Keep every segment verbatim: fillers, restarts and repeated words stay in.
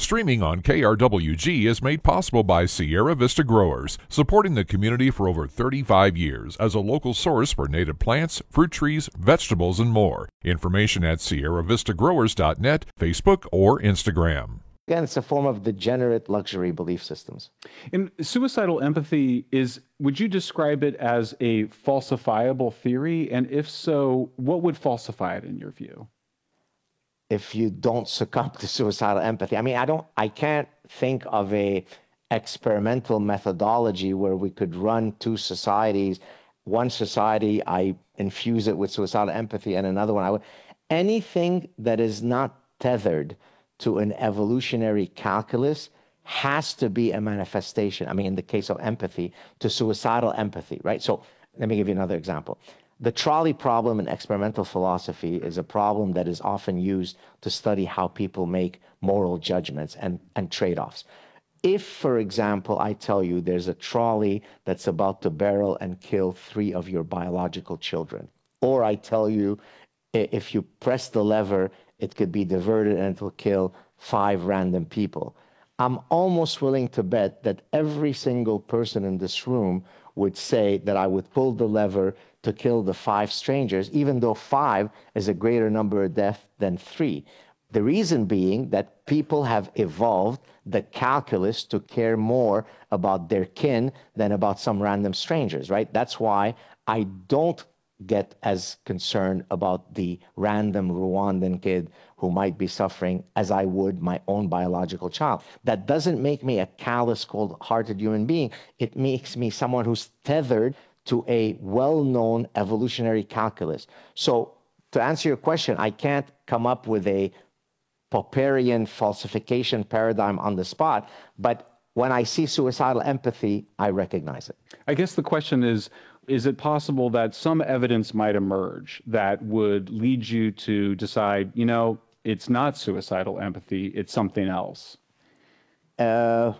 Streaming on K R W G is made possible by Sierra Vista Growers, supporting the community for over thirty-five years as a local source for native plants, fruit trees, vegetables, and more. Information at sierra vista growers dot net, Facebook, or Instagram. Again, it's a form of degenerate luxury belief systems. And suicidal empathy is, would you describe it as a falsifiable theory? And if so, what would falsify it in your view? If you don't succumb to suicidal empathy. I mean, I don't, I can't think of a experimental methodology where we could run two societies. One society, I infuse it with suicidal empathy, and another one, I would. Anything that is not tethered to an evolutionary calculus has to be a manifestation. I mean, in the case of empathy, to suicidal empathy, right? So let me give you another example. The trolley problem in experimental philosophy is a problem that is often used to study how people make moral judgments and, and trade-offs. If, for example, I tell you there's a trolley that's about to barrel and kill three of your biological children, or I tell you if you press the lever, it could be diverted and it will kill five random people, I'm almost willing to bet that every single person in this room would say that I would pull the lever to kill the five strangers, even though five is a greater number of deaths than three. The reason being that people have evolved the calculus to care more about their kin than about some random strangers, right? That's why I don't get as concerned about the random Rwandan kid who might be suffering as I would my own biological child. That doesn't make me a callous, cold-hearted human being. It makes me someone who's tethered to a well-known evolutionary calculus. So to answer your question, I can't come up with a Popperian falsification paradigm on the spot, but when I see suicidal empathy, I recognize it. I guess the question is, is it possible that some evidence might emerge that would lead you to decide, you know, it's not suicidal empathy, it's something else? Uh,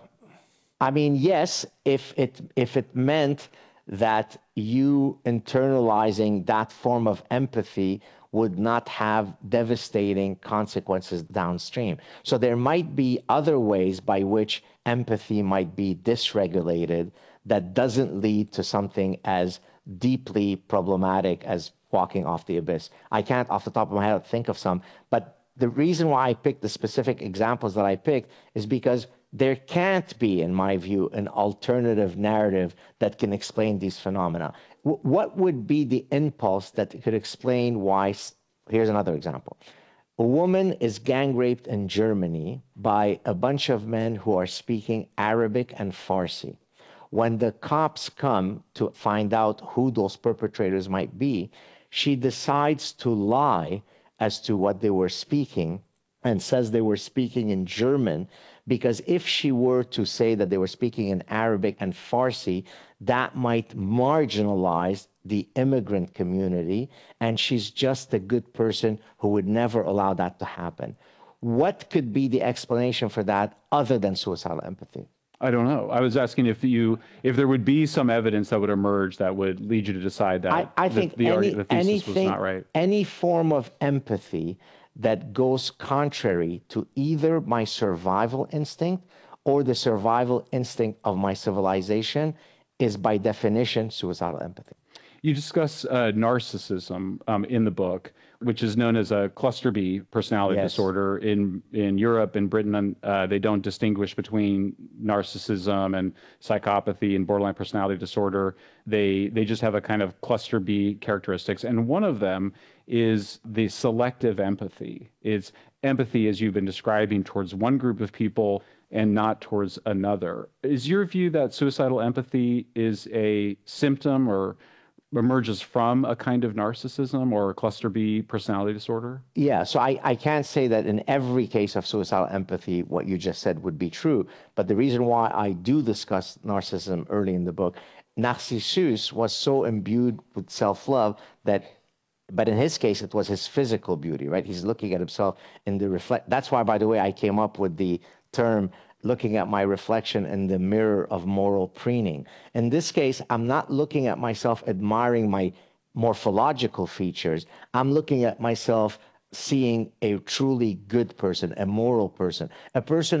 I mean, yes, if it, if it meant that you internalizing that form of empathy would not have devastating consequences downstream. So there might be other ways by which empathy might be dysregulated that doesn't lead to something as deeply problematic as walking off the abyss. I can't off the top of my head think of some, but the reason why I picked the specific examples that I picked is because there can't be, in my view, an alternative narrative that can explain these phenomena. W- what would be the impulse that could explain why? Here's another example. A woman is gang raped in Germany by a bunch of men who are speaking Arabic and Farsi. When the cops come to find out who those perpetrators might be, she decides to lie as to what they were speaking and says they were speaking in German, because if she were to say that they were speaking in Arabic and Farsi, that might marginalize the immigrant community, and she's just a good person who would never allow that to happen. What could be the explanation for that other than suicidal empathy? I don't know. I was asking if you, if there would be some evidence that would emerge that would lead you to decide that I, I the, think the, any, the thesis anything, was not right. Any form of empathy that goes contrary to either my survival instinct or the survival instinct of my civilization is by definition suicidal empathy. You discuss uh, narcissism um, in the book, which is known as a cluster B personality Yes. disorder. In in Europe and Britain, uh, they don't distinguish between narcissism and psychopathy and borderline personality disorder. They they just have a kind of cluster B characteristics, and one of them is the selective empathy. It's empathy, as you've been describing, towards one group of people and not towards another. Is your view that suicidal empathy is a symptom or emerges from a kind of narcissism or cluster B personality disorder? Yeah, so I, I can't say that in every case of suicidal empathy, what you just said would be true. But the reason why I do discuss narcissism early in the book, Narcissus was so imbued with self-love that, but in his case, it was his physical beauty, right? He's looking at himself in the reflect. That's why, by the way, I came up with the term looking at my reflection in the mirror of moral preening. In this case, I'm not looking at myself admiring my morphological features. I'm looking at myself seeing a truly good person, a moral person, a person